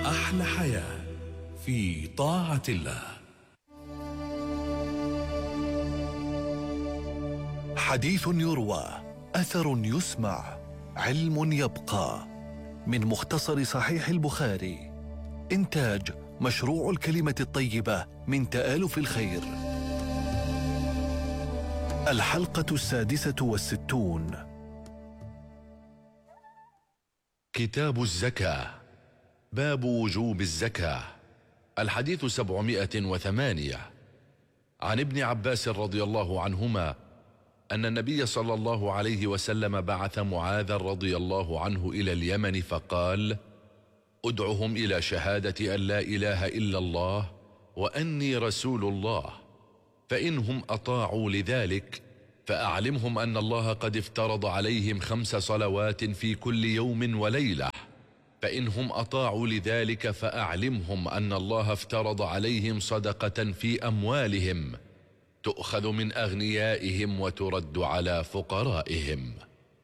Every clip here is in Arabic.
أحلى حياة في طاعة الله. حديث يروى، أثر يسمع، علم يبقى. من مختصر صحيح البخاري، إنتاج مشروع الكلمة الطيبة من تآلف الخير. الحلقة 66. كتاب الزكاة، باب وجوب الزكاة. الحديث 708. عن ابن عباس رضي الله عنهما أن النبي صلى الله عليه وسلم بعث معاذ رضي الله عنه إلى اليمن فقال: ادعهم إلى شهادة أن لا إله إلا الله وأني رسول الله، فإنهم أطاعوا لذلك فأعلمهم أن الله قد افترض عليهم 5 صلوات في كل يوم وليلة، فإنهم أطاعوا لذلك فأعلمهم أن الله افترض عليهم صدقة في أموالهم تؤخذ من أغنيائهم وترد على فقرائهم.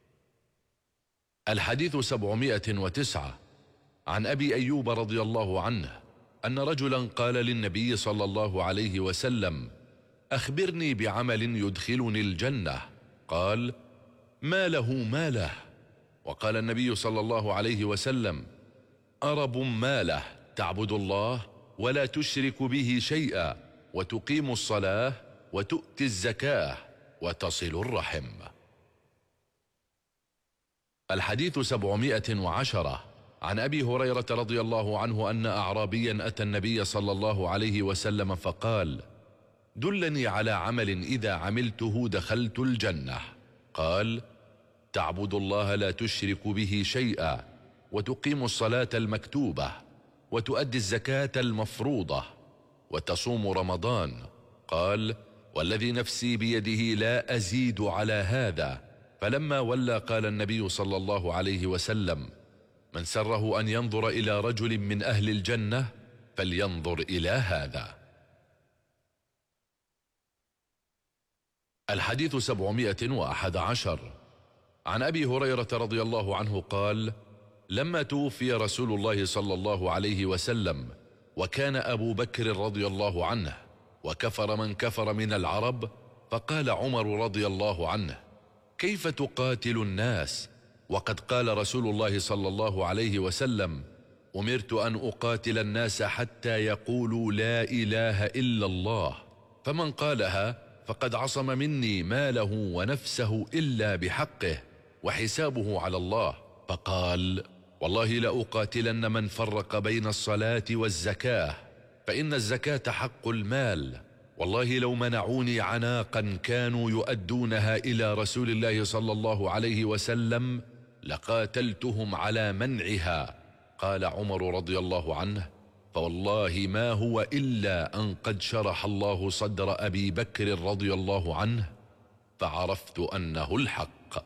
الحديث 709. عن أبي أيوب رضي الله عنه أن رجلا قال للنبي صلى الله عليه وسلم: أخبرني بعمل يدخلني الجنة. قال: ما له ما له. وقال النبي صلى الله عليه وسلم: أرب ما له، تعبد الله ولا تشرك به شيئا، وتقيم الصلاة وتؤتي الزكاة وتصل الرحم. الحديث 710. عن أبي هريرة رضي الله عنه أن أعرابيا أتى النبي صلى الله عليه وسلم فقال: دلني على عمل إذا عملته دخلت الجنة. قال: تعبد الله لا تشرك به شيئا، وتقيم الصلاة المكتوبة، وتؤدي الزكاة المفروضة، وتصوم رمضان. قال: والذي نفسي بيده لا أزيد على هذا. فلما ولى قال النبي صلى الله عليه وسلم: من سره أن ينظر إلى رجل من أهل الجنة فلينظر إلى هذا. الحديث 711. عن أبي هريرة رضي الله عنه قال: لما توفي رسول الله صلى الله عليه وسلم وكان أبو بكر رضي الله عنه وكفر من كفر من العرب، فقال عمر رضي الله عنه: كيف تقاتل الناس وقد قال رسول الله صلى الله عليه وسلم: أمرت أن أقاتل الناس حتى يقولوا لا إله إلا الله، فمن قالها فقد عصم مني ماله ونفسه إلا بحقه وحسابه على الله. فقال: والله لأقاتلن من فرق بين الصلاة والزكاة، فإن الزكاة حق المال. والله لو منعوني عناقا كانوا يؤدونها إلى رسول الله صلى الله عليه وسلم لقاتلتهم على منعها. قال عمر رضي الله عنه: فوالله ما هو إلا أن قد شرح الله صدر أبي بكر رضي الله عنه فعرفت أنه الحق.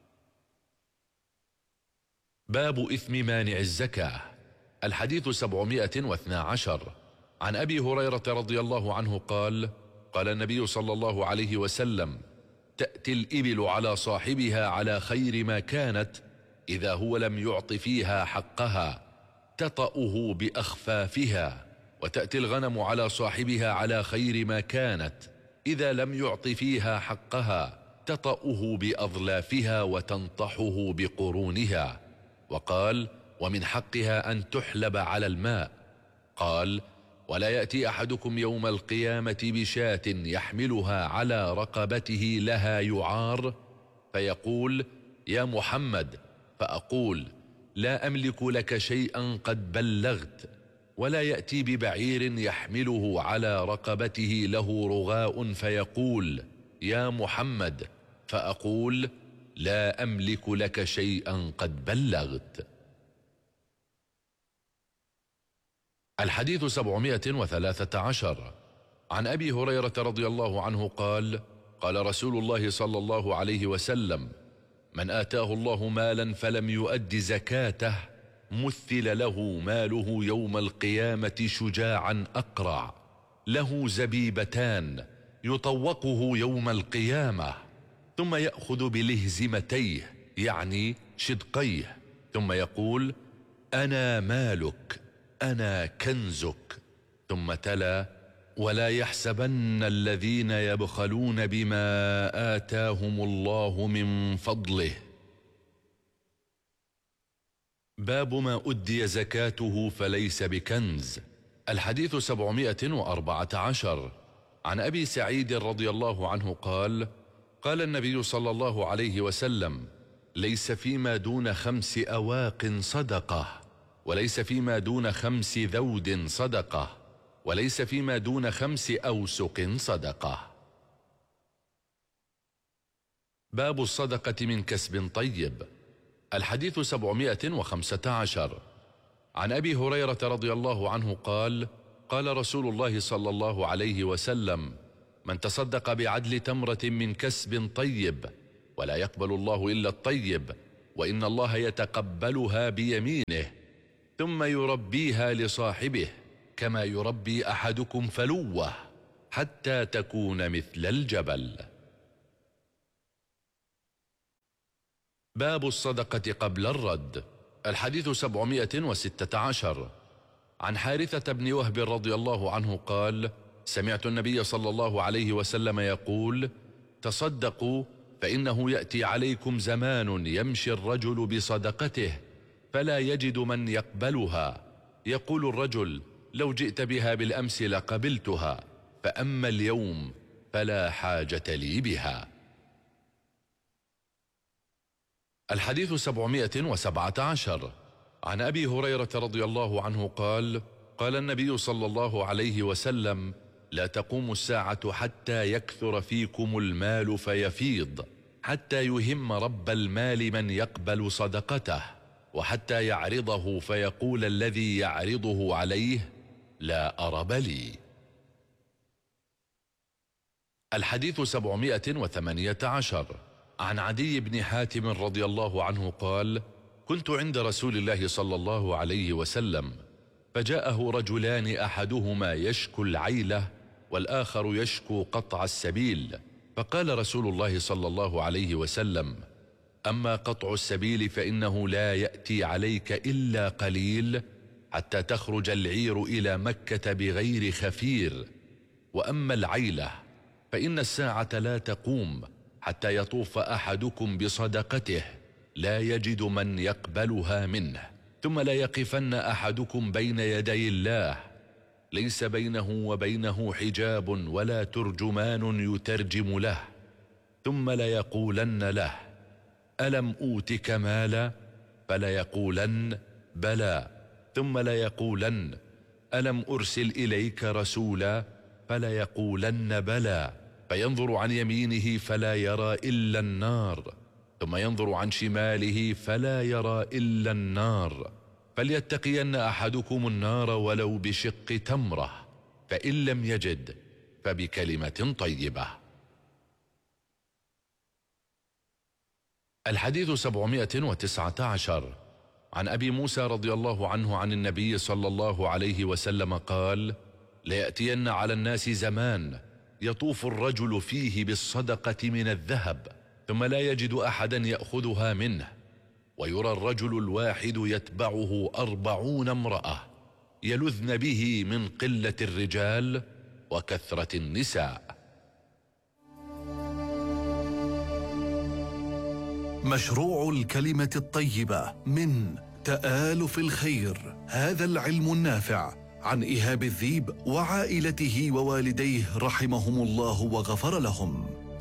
باب إثم مانع الزكاة. الحديث 712. عن أبي هريرة رضي الله عنه قال: قال النبي صلى الله عليه وسلم: تأتي الإبل على صاحبها على خير ما كانت إذا هو لم يعط فيها حقها تطأه بأخفافها، وتأتي الغنم على صاحبها على خير ما كانت إذا لم يعط فيها حقها تطأه بأظلافها وتنطحه بقرونها. وقال: ومن حقها أن تحلب على الماء. قال: ولا يأتي أحدكم يوم القيامة بشاة يحملها على رقبته لها يعار فيقول: يا محمد، فأقول: لا أملك لك شيئا قد بلغت. ولا يأتي ببعير يحمله على رقبته له رغاء فيقول: يا محمد، فأقول: لا أملك لك شيئا قد بلغت. الحديث 713. عن أبي هريرة رضي الله عنه قال: قال رسول الله صلى الله عليه وسلم: من آتاه الله مالا فلم يؤد زكاته مثل له ماله يوم القيامة شجاعا أقرع له زبيبتان يطوقه يوم القيامة، ثم يأخذ بلهزمتيه يعني شدقيه، ثم يقول: أنا مالك أنا كنزك. ثم تلا: ولا يحسبن الذين يبخلون بما آتاهم الله من فضله. باب ما أدي زكاته فليس بكنز. الحديث 714. عن أبي سعيد رضي الله عنه قال: قال النبي صلى الله عليه وسلم: ليس فيما دون 5 أواق صدقة، وليس فيما دون 5 ذود صدقة، وليس فيما دون 5 أوسق صدقة. باب الصدقة من كسب طيب. الحديث 715. عن أبي هريرة رضي الله عنه قال: قال رسول الله صلى الله عليه وسلم: من تصدق بعدل تمرة من كسب طيب ولا يقبل الله إلا الطيب، وإن الله يتقبلها بيمينه، ثم يربيها لصاحبه كما يربي أحدكم فلوه حتى تكون مثل الجبل. باب الصدقة قبل الرد. الحديث 716. عن حارثة بن وهب رضي الله عنه قال: سمعت النبي صلى الله عليه وسلم يقول: تصدقوا فإنه يأتي عليكم زمان يمشي الرجل بصدقته فلا يجد من يقبلها، يقول الرجل: لو جئت بها بالأمس لقبلتها، فأما اليوم فلا حاجة لي بها. الحديث 717. عن أبي هريرة رضي الله عنه قال: قال النبي صلى الله عليه وسلم: لا تقوم الساعة حتى يكثر فيكم المال فيفيض، حتى يهم رب المال من يقبل صدقته، وحتى يعرضه فيقول الذي يعرضه عليه: لا أرب لي. الحديث 718. عن عدي بن حاتم رضي الله عنه قال: كنت عند رسول الله صلى الله عليه وسلم، فجاءه رجلان أحدهما يشكو العيلة والآخر يشكو قطع السبيل، فقال رسول الله صلى الله عليه وسلم: أما قطع السبيل فإنه لا يأتي عليك إلا قليل حتى تخرج العير إلى مكة بغير خفير، وأما العيلة فإن الساعة لا تقوم حتى يطوف أحدكم بصدقته لا يجد من يقبلها منه، ثم لا يقفن أحدكم بين يدي الله ليس بينه وبينه حجاب ولا ترجمان يترجم له، ثم ليقولن له: ألم أوتك مالا؟ فليقولن: بلى، ثم ليقولن: ألم أرسل إليك رسولا؟ فليقولن: بلى، فينظر عن يمينه فلا يرى إلا النار، ثم ينظر عن شماله فلا يرى إلا النار، فليتقين أحدكم النار ولو بشق تمرة، فإن لم يجد فبكلمة طيبة. الحديث 719. عن أبي موسى رضي الله عنه عن النبي صلى الله عليه وسلم قال: ليأتين على الناس زمان يطوف الرجل فيه بالصدقة من الذهب ثم لا يجد أحدا يأخذها منه، ويرى الرجل الواحد يتبعه 40 امرأة يلذن به من قلة الرجال وكثرة النساء. مشروع الكلمة الطيبة من تآلف الخير، هذا العلم النافع، عن إيهاب الذيب وعائلته ووالديه رحمهم الله وغفر لهم.